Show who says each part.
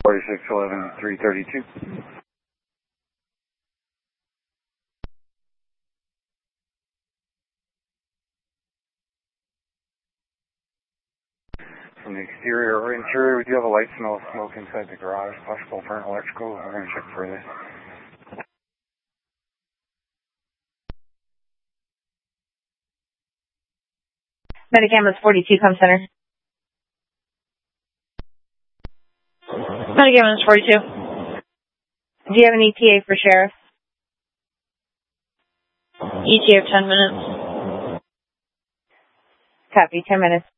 Speaker 1: 4611 332. From the exterior or interior, we do have a light smell of smoke inside the garage, possible burnt electrical. We're going to check further.
Speaker 2: Medicam is 42, come center. Medicam is 42. Do you have an ETA for sheriff? ETA of 10 minutes. Copy, 10 minutes.